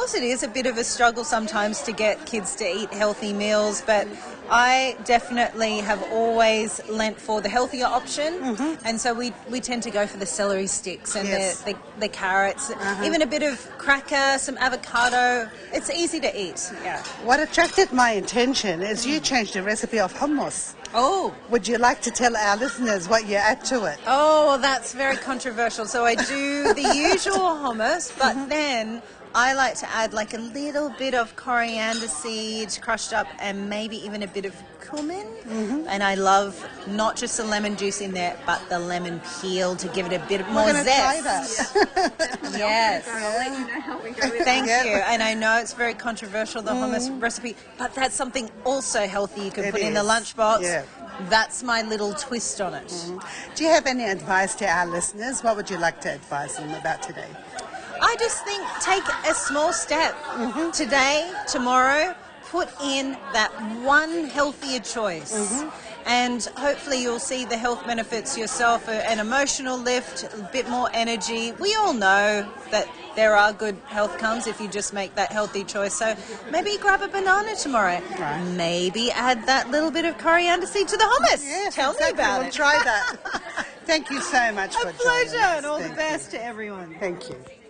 course it is a bit of a struggle sometimes to get kids to eat healthy meals, but I definitely have always lent for the healthier option, and so we tend to go for the celery sticks and the carrots, even a bit of cracker, some avocado. It's easy to eat. Yeah. What attracted my attention is you changed the recipe of hummus. Oh. Would you like to tell our listeners what you add to it? Oh, well, that's very controversial. So I do the usual hummus, but then I like to add like a little bit of coriander seeds crushed up and maybe even a bit of cumin. And I love not just the lemon juice in there, but the lemon peel to give it a bit more We're going to zest. try that. Yes. I'll let you know how we go with Thank you. And I know it's very controversial, the hummus recipe, but that's something also healthy you can put in the lunchbox. Yeah. That's my little twist on it. Do you have any advice to our listeners? What would you like to advise them about today? I just think take a small step. Today, tomorrow, put in that one healthier choice. And hopefully you'll see the health benefits yourself, an emotional lift, a bit more energy. We all know that there are good health comes if you just make that healthy choice. So maybe grab a banana tomorrow. Right. Maybe add that little bit of coriander seed to the hummus. Yes, Tell exactly. me about We'll it. try that. Thank you so much for A joining pleasure us. and all the Thank best to everyone. you. Thank you.